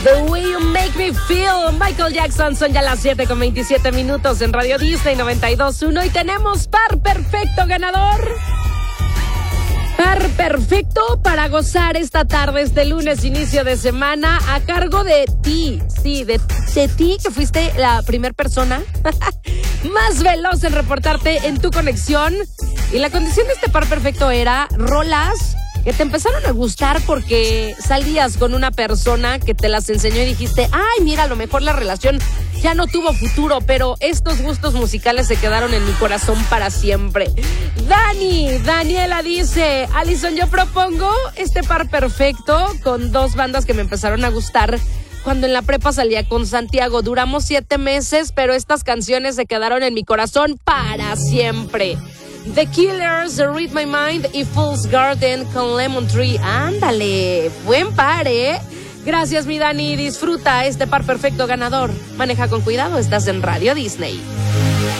The Way You Make Me Feel, Michael Jackson. Son ya las 7:27 en Radio Disney 92.1 y tenemos par perfecto ganador. Par perfecto para gozar esta tarde, este lunes, inicio de semana, a cargo de ti. Sí, de ti, que fuiste la primera persona más veloz en reportarte en tu conexión. Y la condición de este par perfecto era rolas que te empezaron a gustar porque salías con una persona que te las enseñó y dijiste, ay, mira, a lo mejor la relación ya no tuvo futuro, pero estos gustos musicales se quedaron en mi corazón para siempre. Daniela dice, Alison, yo propongo este par perfecto con dos bandas que me empezaron a gustar cuando en la prepa salía con Santiago. Duramos 7 meses, pero estas canciones se quedaron en mi corazón para siempre. The Killers, Read My Mind y Fool's Garden con Lemon Tree. Ándale, buen par, ¿eh? Gracias, mi Dani. Disfruta este par perfecto ganador. Maneja con cuidado, estás en Radio Disney.